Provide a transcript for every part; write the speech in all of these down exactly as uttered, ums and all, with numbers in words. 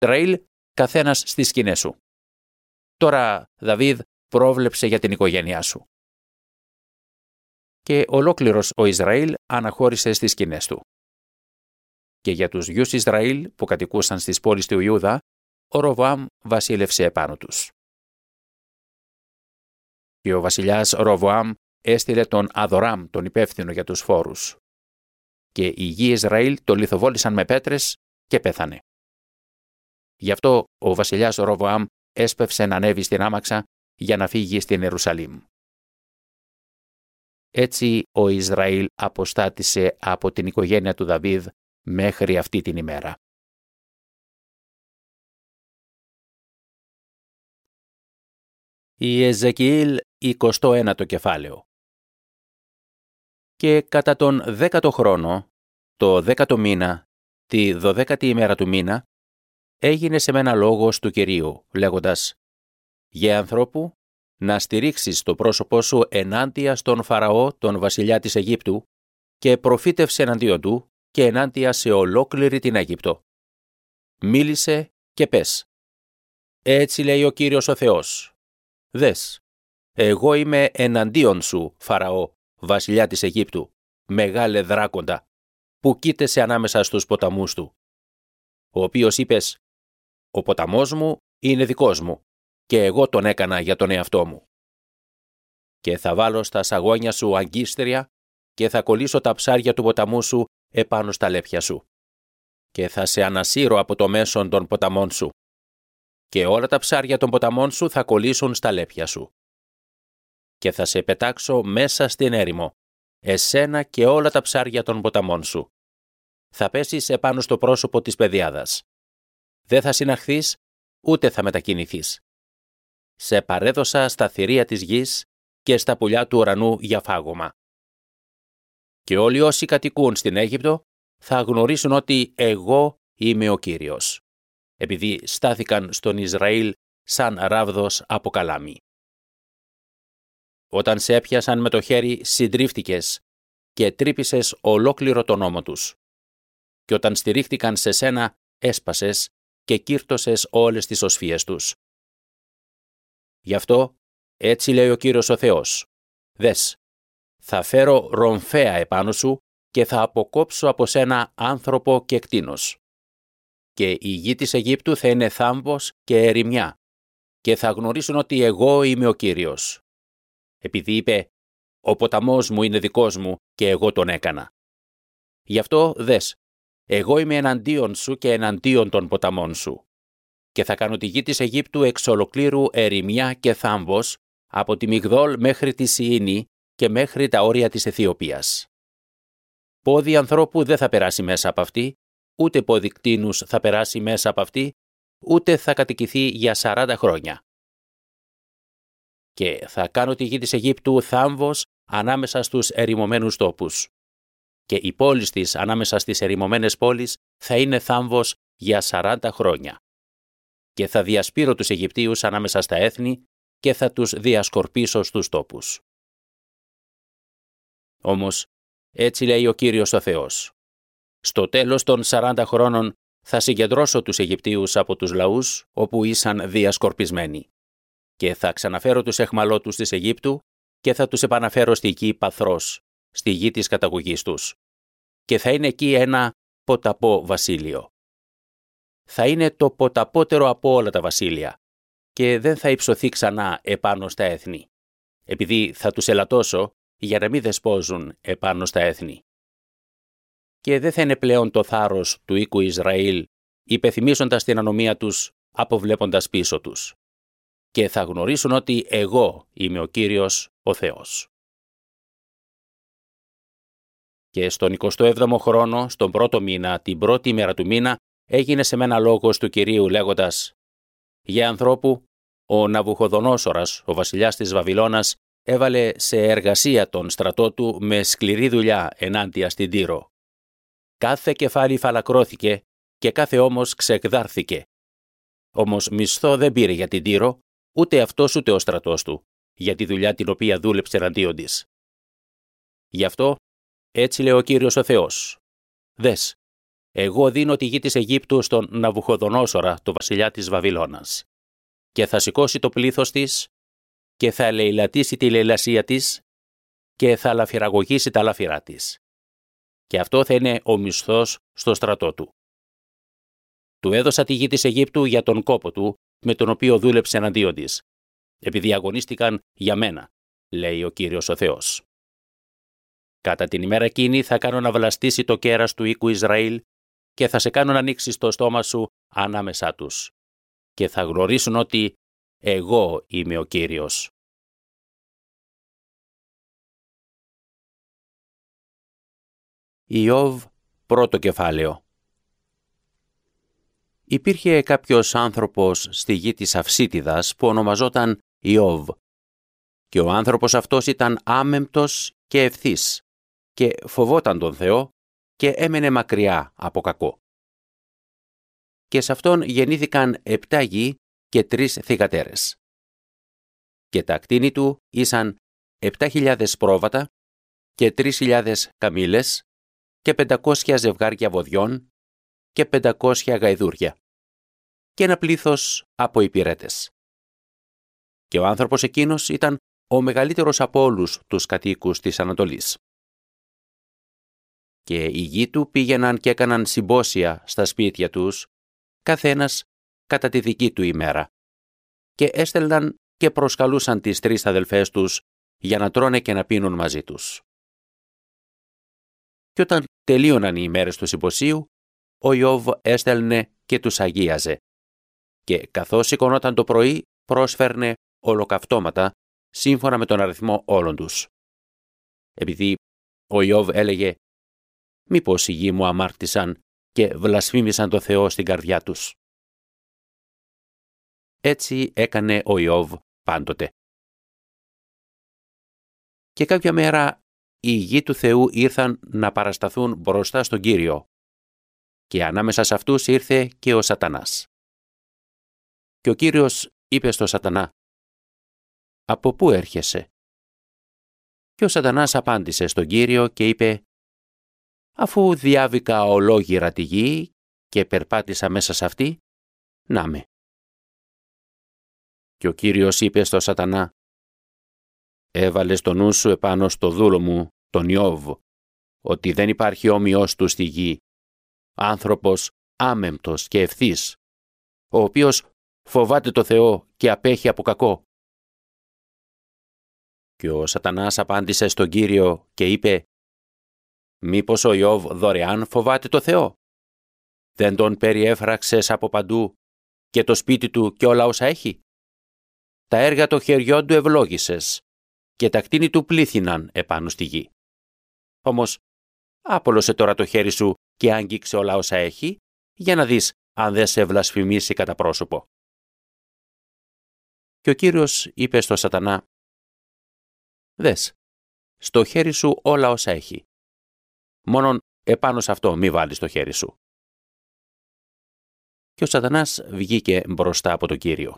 Ισραήλ, καθένας στις σκηνές σου. Τώρα, Δαβίδ, πρόβλεψε για την οικογένειά σου». Και ολόκληρος ο Ισραήλ αναχώρησε στις σκηνές του. Και για τους γιους Ισραήλ που κατοικούσαν στις πόλεις του Ιούδα, ο Ροβοάμ βασίλευσε επάνω τους. Και ο βασιλιάς Ροβοάμ έστειλε τον Αδοράμ, τον υπεύθυνο για τους φόρους. Και οι γη Ισραήλ το λιθοβόλησαν με πέτρες και πέθανε. Γι' αυτό ο βασιλιάς Ροβοάμ έσπευσε να ανέβει στην άμαξα για να φύγει στην Ιερουσαλήμ. Έτσι ο Ισραήλ αποστάτησε από την οικογένεια του Δαβίδ μέχρι αυτή την ημέρα. Η Εζεκιήλ εικοστό ένατο κεφάλαιο. Και κατά τον δέκατο χρόνο, το δέκατο μήνα, τη δωδέκατη ημέρα του μήνα, έγινε σε μένα λόγος του Κυρίου, λέγοντας: «Γε ανθρώπου, να στηρίξεις το πρόσωπό σου ενάντια στον Φαραώ, τον βασιλιά της Αιγύπτου, και προφήτευσε εναντίον του και ενάντια σε ολόκληρη την Αίγυπτο. Μίλησε και πες: έτσι λέει ο Κύριος ο Θεός. Δες, εγώ είμαι εναντίον σου, Φαραώ, βασιλιά της Αιγύπτου, μεγάλε δράκοντα, που κοίτεσαι ανάμεσα στους ποταμούς του. Ο οποίος είπες: ο ποταμός μου είναι δικός μου, και εγώ τον έκανα για τον εαυτό μου. Και θα βάλω στα σαγόνια σου αγκίστρια και θα κολλήσω τα ψάρια του ποταμού σου επάνω στα λέπια σου. Και θα σε ανασύρω από το μέσον των ποταμών σου. Και όλα τα ψάρια των ποταμών σου θα κολλήσουν στα λέπια σου. Και θα σε πετάξω μέσα στην έρημο, εσένα και όλα τα ψάρια των ποταμών σου. Θα πέσεις επάνω στο πρόσωπο της πεδιάδας. Δεν θα συναχθείς, ούτε θα μετακινηθείς. Σε παρέδωσα στα θηρία της γης και στα πουλιά του ουρανού για φάγωμα. Και όλοι όσοι κατοικούν στην Αίγυπτο θα γνωρίσουν ότι εγώ είμαι ο Κύριος, επειδή στάθηκαν στον Ισραήλ σαν ράβδος από καλάμι. Όταν σε έπιασαν με το χέρι συντρίφτηκες και τρύπησες ολόκληρο τον ώμο τους. Και όταν στηρίχτηκαν σε σένα έσπασες και κύρτωσες όλες τις οσφίες τους. Γι' αυτό έτσι λέει ο Κύριος ο Θεός. Δες, θα φέρω ρομφαία επάνω σου και θα αποκόψω από σένα άνθρωπο και κτήνος. Και η γη της Αιγύπτου θα είναι θάμβος και ερημιά και θα γνωρίσουν ότι εγώ είμαι ο Κύριος. Επειδή είπε, ο ποταμός μου είναι δικός μου και εγώ τον έκανα. Γι' αυτό δες, εγώ είμαι εναντίον σου και εναντίον των ποταμών σου. Και θα κάνω τη γη της Αιγύπτου εξ ολοκλήρου ερημιά και θάμβος, από τη Μιγδόλ μέχρι τη Σιήνη και μέχρι τα όρια της Αιθιοπίας. Πόδι ανθρώπου δεν θα περάσει μέσα από αυτή, ούτε πόδι κτήνους θα περάσει μέσα από αυτή, ούτε θα κατοικηθεί για σαράντα χρόνια. Και θα κάνω τη γη της Αιγύπτου θάμβος ανάμεσα στους ερημωμένους τόπους. Και οι πόλεις της ανάμεσα στις ερημωμένες πόλεις θα είναι θάμβος για σαράντα χρόνια. Και θα διασπείρω τους Αιγυπτίους ανάμεσα στα έθνη και θα τους διασκορπίσω στους τόπους. Όμως, έτσι λέει ο Κύριος ο Θεός. Στο τέλος των σαράντα χρόνων θα συγκεντρώσω τους Αιγυπτίους από τους λαούς όπου ήσαν διασκορπισμένοι. Και θα ξαναφέρω τους αιχμαλώτους της Αιγύπτου και θα τους επαναφέρω στη γη Παθρός, στη γη της καταγωγής τους. Και θα είναι εκεί ένα ποταπό βασίλειο. Θα είναι το ποταπότερο από όλα τα βασίλεια και δεν θα υψωθεί ξανά επάνω στα έθνη, επειδή θα τους ελαττώσω για να μην δεσπόζουν επάνω στα έθνη. Και δεν θα είναι πλέον το θάρρος του οίκου Ισραήλ, υπεθυμίζοντας την ανομία τους, αποβλέποντας πίσω τους. Και θα γνωρίσουν ότι εγώ είμαι ο Κύριος ο Θεός. Και στον εικοστό έβδομο χρόνο, στον πρώτο μήνα, την πρώτη μέρα του μήνα, έγινε σε μένα λόγος του Κυρίου λέγοντας: «Γε ανθρώπου, ο Ναβουχοδονόσορας, ο βασιλιάς της Βαβυλώνας, έβαλε σε εργασία τον στρατό του με σκληρή δουλειά ενάντια στην Τύρο. Κάθε κεφάλι φαλακρώθηκε και κάθε ώμος ξεκδάρθηκε. Όμως μισθό δεν πήρε για την Τύρο, ούτε αυτός ούτε ο στρατός του, για τη δουλειά την οποία δούλεψε εναντίον της. Γι' αυτό, έτσι λέει ο Κύριος ο Θεός. Δες, εγώ δίνω τη γη της Αιγύπτου στον Ναβουχοδονόσορα, το βασιλιά της Βαβυλώνας, και θα σηκώσει το πλήθος της και θα ελεηλατήσει τη λαιλασία της και θα λαφυραγωγήσει τα λάφυρά της. Και αυτό θα είναι ο μισθός στο στρατό του. Του έδωσα τη γη της Αιγύπτου για τον κόπο του, με τον οποίο δούλεψε εναντίον της, επειδή αγωνίστηκαν για μένα, λέει ο Κύριος ο Θεός. Κατά την ημέρα εκείνη θα κάνω να βλαστήσει το κέρας του οίκου Ισραήλ και θα σε κάνω να ανοίξεις το στόμα σου ανάμεσά τους και θα γνωρίσουν ότι εγώ είμαι ο Κύριος. Ιώβ, πρώτο κεφάλαιο. Υπήρχε κάποιος άνθρωπος στη γη της Αυσίτιδας που ονομαζόταν Ιώβ, και ο άνθρωπος αυτός ήταν άμεμπτος και ευθύς και φοβόταν τον Θεό και έμενε μακριά από κακό. Και σε αυτόν γεννήθηκαν επτά γη και τρεις θυγατέρες. Και τα κτήνη του ήσαν επτά χιλιάδες πρόβατα και τρεις χιλιάδες καμήλες και πεντακόσια ζευγάρια βοδιών και πεντακόσια γαϊδούρια και ένα πλήθος από υπηρέτες. Και ο άνθρωπος εκείνος ήταν ο μεγαλύτερος από όλους τους κατοίκους της Ανατολής. Και οι γη του πήγαιναν και έκαναν συμπόσια στα σπίτια τους, καθένας κατά τη δική του ημέρα, και έστελναν και προσκαλούσαν τις τρεις αδελφές τους για να τρώνε και να πίνουν μαζί τους. Και όταν τελείωναν οι ημέρες του συμποσίου, ο Ιώβ έστελνε και τους αγίαζε, και καθώς σηκωνόταν το πρωί πρόσφερνε ολοκαυτώματα σύμφωνα με τον αριθμό όλων τους. Επειδή ο Ιώβ έλεγε «Μήπως οι γη μου αμάρτησαν και βλασφήμισαν το Θεό στην καρδιά τους». Έτσι έκανε ο Ιώβ πάντοτε. Και κάποια μέρα οι γη του Θεού ήρθαν να παρασταθούν μπροστά στον Κύριο, και ανάμεσα σε αυτούς ήρθε και ο Σατανάς. Και ο Κύριος είπε στο Σατανά «Από πού έρχεσαι?» Και ο Σατανάς απάντησε στον Κύριο και είπε «Αφού διάβηκα ολόγυρα τη γη και περπάτησα μέσα σε αυτή, να με». Και ο Κύριος είπε στο Σατανά «Έβαλες το νου σου επάνω στο δούλο μου, τον Ιώβ, ότι δεν υπάρχει όμοιος του στη γη, άνθρωπος άμεμπτος και ευθύς, ο οποίος φοβάται το Θεό και απέχει από κακό». Και ο Σατανάς απάντησε στον Κύριο και είπε «Μήπως ο Ιώβ δωρεάν φοβάται το Θεό? Δεν τον περιέφραξες από παντού και το σπίτι του και όλα όσα έχει? Τα έργα των χεριών του ευλόγησες και τα κτίνη του πλήθυναν επάνω στη γη. Όμως άπολωσε τώρα το χέρι σου και άγγιξε όλα όσα έχει, για να δεις αν δεν σε βλασφημίσει κατά πρόσωπο». Και ο Κύριος είπε στο Σατανά «Δες, στο χέρι σου όλα όσα έχει. Μόνον επάνω σε αυτό μη βάλεις το χέρι σου». Και ο Σατανάς βγήκε μπροστά από τον Κύριο.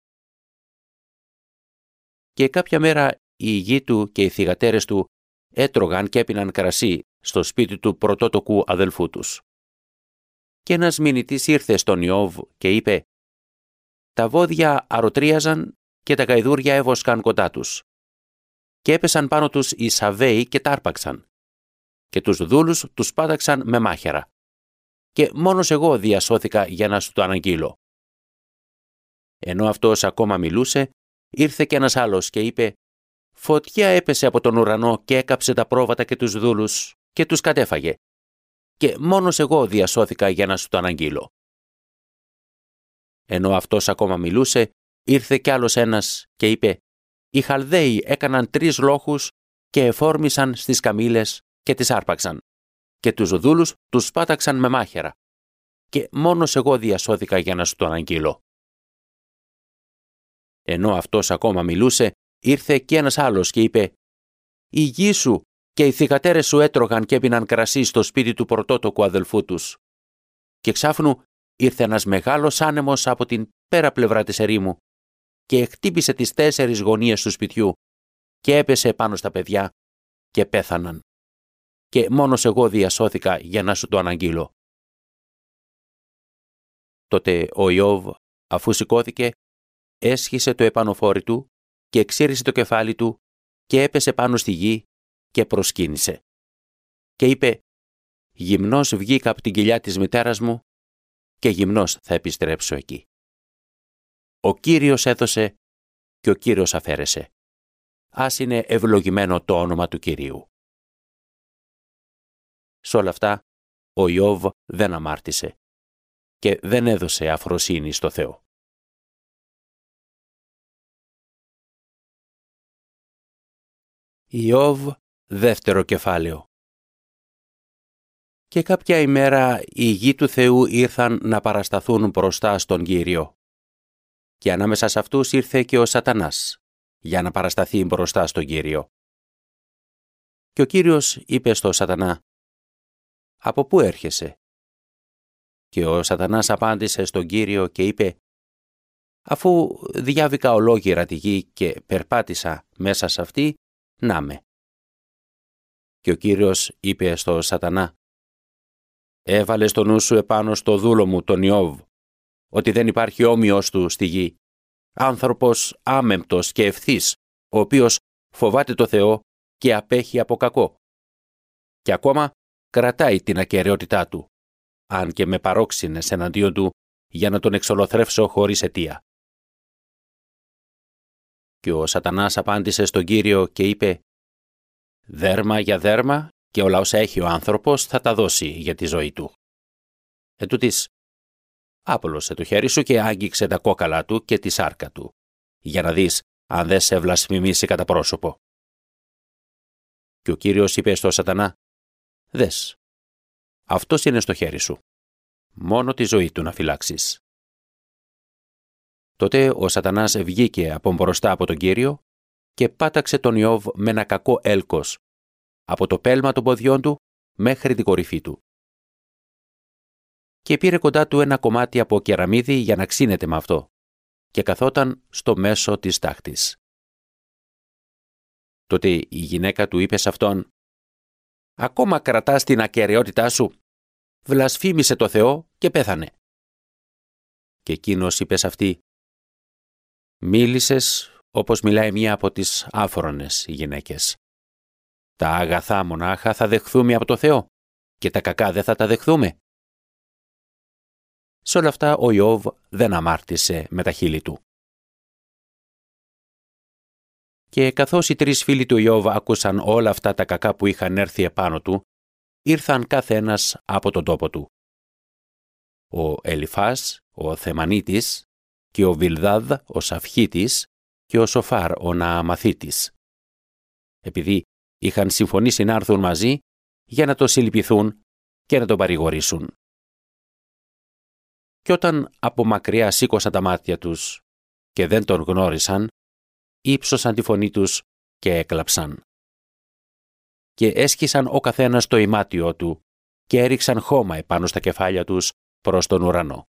Και κάποια μέρα οι γη του και οι θυγατέρες του έτρωγαν και έπιναν κρασί στο σπίτι του πρωτότοκου αδελφού τους. Και ένας μηνυτής ήρθε στον Ιώβ και είπε «Τα βόδια αρωτρίαζαν και τα γαϊδούρια έβοσκαν κοντά τους. Και έπεσαν πάνω τους οι Σαβαίοι και τα άρπαξαν. Και τους δούλους τους πάταξαν με μάχαιρα. Και μόνος εγώ διασώθηκα για να σου το αναγγείλω». Ενώ αυτός ακόμα μιλούσε, ήρθε και ένας άλλος και είπε «Φωτιά έπεσε από τον ουρανό και έκαψε τα πρόβατα και τους δούλους και τους κατέφαγε. Και μόνος εγώ διασώθηκα για να σου το αναγγείλω». Ενώ αυτός ακόμα μιλούσε, ήρθε κι άλλος ένας και είπε «Οι Χαλδαίοι έκαναν τρεις λόχους και εφόρμησαν στις καμήλες και τις άρπαξαν, και τους δούλους τους πάταξαν με μάχαιρα. Και μόνος εγώ διασώθηκα για να σου το αναγγείλω». Ενώ αυτός ακόμα μιλούσε, ήρθε κι ένας άλλος και είπε «Η γη σου και οι θυγατέρες σου έτρωγαν και έπιναν κρασί στο σπίτι του πρωτότοκου αδελφού τους». Και ξάφνου ήρθε ένας μεγάλος άνεμος από την πέρα πλευρά της ερήμου και χτύπησε τις τέσσερις γωνίες του σπιτιού και έπεσε πάνω στα παιδιά και πέθαναν. Και μόνος εγώ διασώθηκα για να σου το αναγγείλω. Τότε ο Ιώβ, αφού σηκώθηκε, έσχισε το επανοφόρι του και ξύρισε το κεφάλι του και έπεσε πάνω στη γη και προσκύνησε. Και είπε: «Γυμνός βγήκα από την κοιλιά της μητέρας μου και γυμνός θα επιστρέψω εκεί. Ο Κύριος έδωσε και ο Κύριος αφαίρεσε. Ας είναι ευλογημένο το όνομα του Κυρίου». Σ' όλα αυτά, ο Ιώβ δεν αμάρτησε και δεν έδωσε αφροσύνη στο Θεό. Ιώβ, δεύτερο κεφάλαιο. Και κάποια ημέρα οι γη του Θεού ήρθαν να παρασταθούν μπροστά στον Κύριο. Και ανάμεσα σε αυτούς ήρθε και ο Σατανάς, για να παρασταθεί μπροστά στον Κύριο. Και ο Κύριος είπε στο Σατανά: «Από πού έρχεσαι?» Και ο Σατανάς απάντησε στον Κύριο και είπε: «Αφού διάβηκα ολόγυρα τη γη και περπάτησα μέσα σε αυτή, να με». Και ο Κύριος είπε στο Σατανά: «Έβαλες το νου σου επάνω στο δούλο μου τον Ιώβ, ότι δεν υπάρχει όμοιος του στη γη, άνθρωπος άμεμπτος και ευθύς, ο οποίος φοβάται το Θεό και απέχει από κακό. Και ακόμα κρατάει την ακεραιότητά του, αν και με παρόξυνες εναντίον του, για να τον εξολοθρεύσω χωρίς αιτία». Και ο Σατανάς απάντησε στον Κύριο και είπε: «Δέρμα για δέρμα, και όλα όσα έχει ο άνθρωπος θα τα δώσει για τη ζωή του». Ετούτοις, άπλωσε το χέρι σου και άγγιξε τα κόκαλα του και τη σάρκα του, για να δεις αν δεν σε βλασφημίσει κατά πρόσωπο. Και ο Κύριος είπε στο Σατανά: «Δες, αυτός είναι στο χέρι σου. Μόνο τη ζωή του να φυλάξεις». Τότε ο Σατανάς βγήκε από μπροστά από τον Κύριο και πάταξε τον Ιώβ με ένα κακό έλκος, από το πέλμα των ποδιών του μέχρι την κορυφή του. Και πήρε κοντά του ένα κομμάτι από κεραμίδι για να ξύνεται με αυτό, και καθόταν στο μέσο της τάχτης. Τότε η γυναίκα του είπε σε αυτόν: «Ακόμα κρατάς την ακεραιότητά σου? Βλασφήμισε το Θεό και πέθανε». Και εκείνος είπε σε αυτή: «Μίλησες όπως μιλάει μία από τις άφρονες γυναίκες. Τα αγαθά μονάχα θα δεχθούμε από το Θεό και τα κακά δεν θα τα δεχθούμε». Σ' όλα αυτά ο Ιώβ δεν αμάρτησε με τα χείλη του. Και καθώς οι τρεις φίλοι του Ιώβ άκουσαν όλα αυτά τα κακά που είχαν έρθει επάνω του, ήρθαν κάθε ένας από τον τόπο του. Ο Ελιφάς, ο Θεμανίτης, και ο Βιλδάδ, ο Σαφχίτης, και ο Σοφάρ, ο Νααμαθίτης, επειδή είχαν συμφωνήσει να έρθουν μαζί για να το συλληπιθούν και να τον παρηγορήσουν. Κι όταν από μακριά σήκωσαν τα μάτια τους και δεν τον γνώρισαν, ύψωσαν τη φωνή τους και έκλαψαν. Και έσχισαν ο καθένας το ημάτιο του και έριξαν χώμα επάνω στα κεφάλια τους προς τον ουρανό.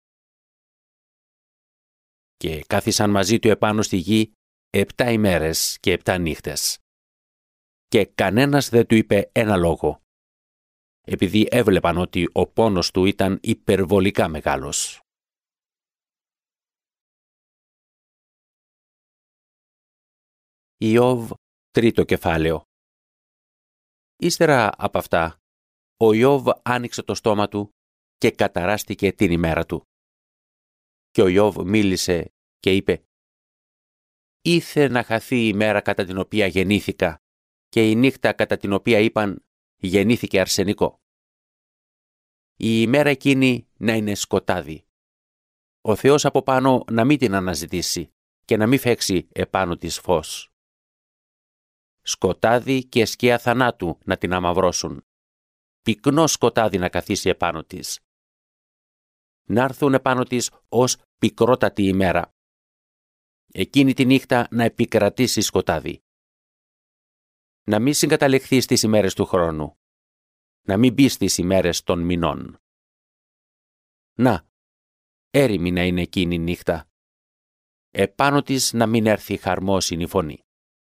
Και κάθισαν μαζί του επάνω στη γη επτά ημέρες και επτά νύχτες. Και κανένας δεν του είπε ένα λόγο, επειδή έβλεπαν ότι ο πόνος του ήταν υπερβολικά μεγάλος. Ιώβ, τρίτο κεφάλαιο. Ύστερα από αυτά, ο Ιώβ άνοιξε το στόμα του και καταράστηκε την ημέρα του. Και ο Ιώβ μίλησε και είπε: «Ήθε να χαθεί η ημέρα κατά την οποία γεννήθηκα και η νύχτα κατά την οποία είπαν γεννήθηκε αρσενικό. Η ημέρα εκείνη να είναι σκοτάδι. Ο Θεός από πάνω να μην την αναζητήσει και να μην φέξει επάνω της φως. Σκοτάδι και σκιά θανάτου να την αμαυρώσουν. Πυκνό σκοτάδι να καθίσει επάνω της. Να έρθουν επάνω της ως πικρότατη ημέρα. Εκείνη τη νύχτα να επικρατήσει σκοτάδι. Να μην συγκαταλεχθεί στις ημέρες του χρόνου. Να μην μπει στις ημέρες των μηνών. Να, έρημη να είναι εκείνη η νύχτα. Επάνω της να μην έρθει χαρμόσυνη φωνή.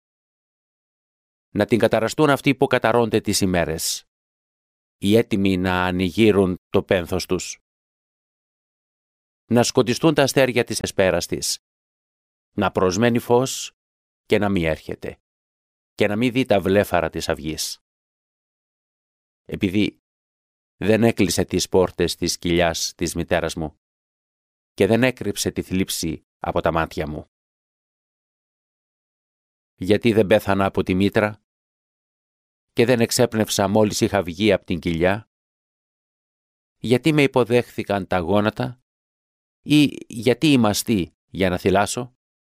Να την καταραστούν αυτοί που καταρώνται τις ημέρες, οι έτοιμοι να ανοιγείρουν το πένθος τους. να σκοτιστούν τα αστέρια της εσπέρας της, να προσμένει φως και να μη έρχεται, και να μη δει τα βλέφαρα της αυγής. Επειδή δεν έκλεισε τις πόρτες της κοιλιάς της μητέρας μου και δεν έκρυψε τη θλίψη από τα μάτια μου. Γιατί δεν πέθανα από τη μήτρα και δεν εξέπνευσα μόλις είχα βγει από την κοιλιά? Γιατί με υποδέχθηκαν τα γόνατα ή γιατί οι μαστοί για να θυλάσω?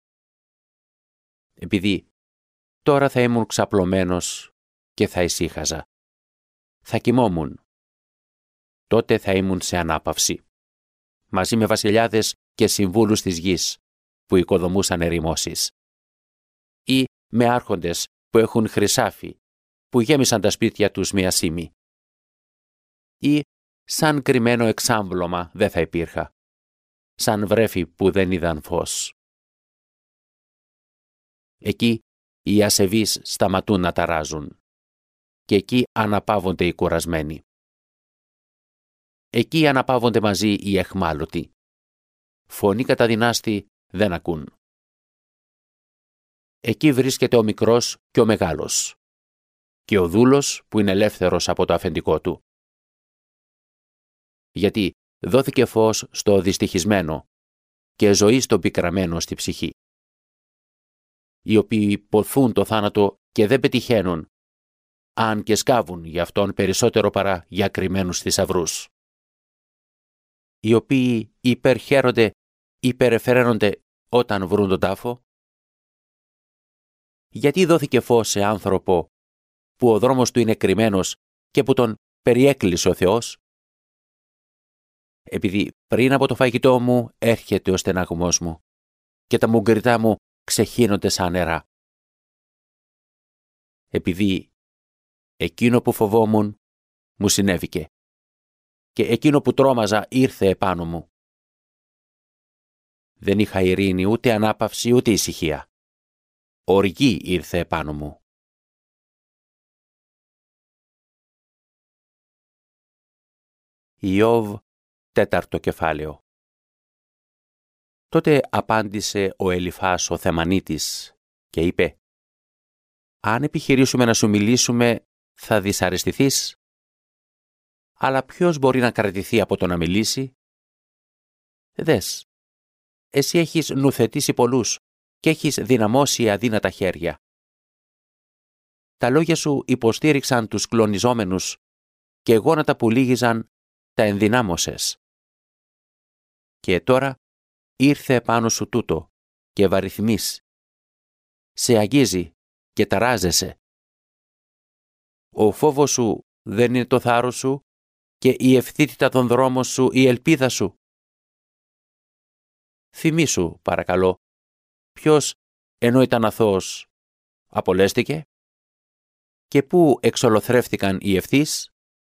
Επειδή τώρα θα ήμουν ξαπλωμένος και θα ησύχαζα. Θα κοιμόμουν. Τότε θα ήμουν σε ανάπαυση, μαζί με βασιλιάδες και συμβούλους της γης που οικοδομούσαν ερημώσεις, ή με άρχοντες που έχουν χρυσάφι, που γέμισαν τα σπίτια τους με ασήμι, ή σαν κρυμμένο εξάμβλωμα δεν θα υπήρχα, σαν βρέφη που δεν είδαν φως. Εκεί οι ασεβείς σταματούν να ταράζουν και εκεί αναπαύονται οι κουρασμένοι. Εκεί αναπαύονται μαζί οι αιχμάλωτοι. Φωνή κατά δυνάστη δεν ακούν. Εκεί βρίσκεται ο μικρός και ο μεγάλος, και ο δούλος που είναι ελεύθερος από το αφεντικό του. Γιατί δόθηκε φως στο δυστυχισμένο και ζωή στο πικραμένο στη ψυχή. Οι οποίοι ποθούν το θάνατο και δεν πετυχαίνουν, αν και σκάβουν για αυτόν περισσότερο παρά για κρυμμένους θησαυρούς. Οι οποίοι υπερχαίρονται, υπερεφραίνονται όταν βρουν τον τάφο. Γιατί δόθηκε φως σε άνθρωπο που ο δρόμος του είναι κρυμμένος και που τον περιέκλεισε ο Θεός? Επειδή πριν από το φαγητό μου έρχεται ο στεναγμός μου και τα μουγκριτά μου ξεχύνονται σαν νερά. Επειδή εκείνο που φοβόμουν μου συνέβηκε και εκείνο που τρόμαζα ήρθε επάνω μου. Δεν είχα ειρήνη, ούτε ανάπαυση, ούτε ησυχία. Οργή ήρθε επάνω μου. Ιώβ, τέταρτο κεφάλαιο. Τότε απάντησε ο Ελιφάς ο Θεμανίτης και είπε: «Αν επιχειρήσουμε να σου μιλήσουμε, θα δυσαρεστηθείς? Αλλά ποιος μπορεί να κρατηθεί από το να μιλήσει? Δες, εσύ έχεις νουθετήσει πολλούς και έχεις δυναμώσει αδύνατα χέρια. Τα λόγια σου υποστήριξαν τους κλονιζόμενους και γόνατα που λύγιζαν τα ενδυνάμωσες. Και τώρα ήρθε επάνω σου τούτο και βαριθμείς. Σε αγγίζει και ταράζεσαι. Ο φόβος σου δεν είναι το θάρρος σου και η ευθύτητα των δρόμων σου η ελπίδα σου. Θυμήσου, παρακαλώ, ποιος ενώ ήταν αθώος απολέστηκε και πού εξολοθρεύτηκαν οι ευθύς?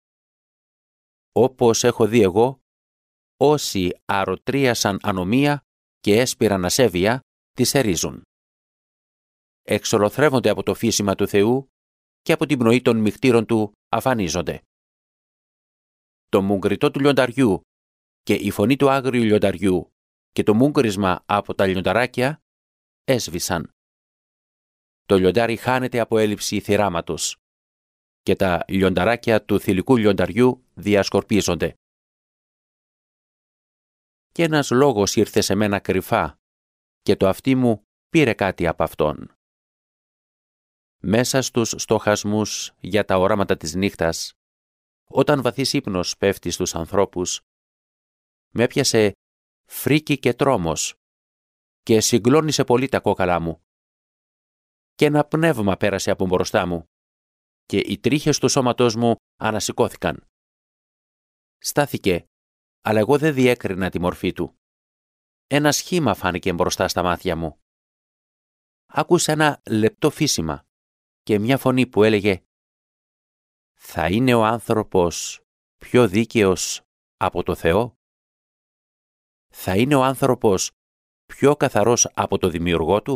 Όπως έχω δει εγώ, όσοι αρωτρίασαν ανομία και έσπηραν ασέβεια, τις ερίζουν. Εξολοθρεύονται από το φύσιμα του Θεού και από την πνοή των μυκτήρων του αφανίζονται. Το μουγκριτό του λιονταριού και η φωνή του άγριου λιονταριού και το μούγκρισμα από τα λιονταράκια έσβησαν. Το λιοντάρι χάνεται από έλλειψη θυράματος και τα λιονταράκια του θηλυκού λιονταριού διασκορπίζονται. Και ένας λόγος ήρθε σε μένα κρυφά και το αυτί μου πήρε κάτι από αυτόν. Μέσα στους στοχασμούς για τα οράματα της νύχτας, όταν βαθύς ύπνος πέφτει στους ανθρώπους, με έπιασε φρίκι και τρόμος και συγκλώνησε πολύ τα κόκαλά μου. Και ένα πνεύμα πέρασε από μπροστά μου και οι τρίχες του σώματός μου ανασηκώθηκαν. Στάθηκε, αλλά εγώ δεν διέκρινα τη μορφή του. Ένα σχήμα φάνηκε μπροστά στα μάτια μου. Άκουσα ένα λεπτό φύσιμα και μια φωνή που έλεγε: «Θα είναι ο άνθρωπος πιο δίκαιος από το Θεό? Θα είναι ο άνθρωπος πιο καθαρός από το δημιουργό του?»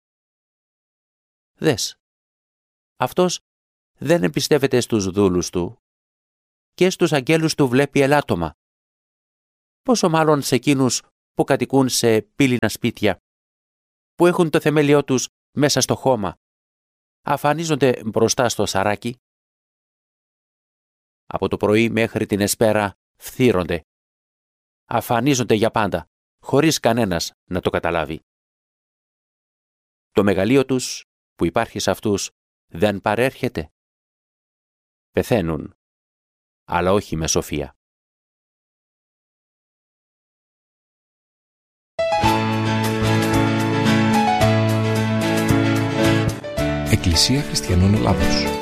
Δες, αυτός δεν εμπιστεύεται στους δούλους του και στους αγγέλους του βλέπει ελάττωμα. Πόσο μάλλον σε εκείνους που κατοικούν σε πύληνα σπίτια, που έχουν το θεμέλιό τους μέσα στο χώμα, αφανίζονται μπροστά στο σαράκι. Από το πρωί μέχρι την εσπέρα φθύρονται. Αφανίζονται για πάντα, χωρίς κανένας να το καταλάβει. Το μεγαλείο τους που υπάρχει σε αυτούς δεν παρέρχεται. Πεθαίνουν, αλλά όχι με σοφία. Εκκλησία Χριστιανών Ελλάδος.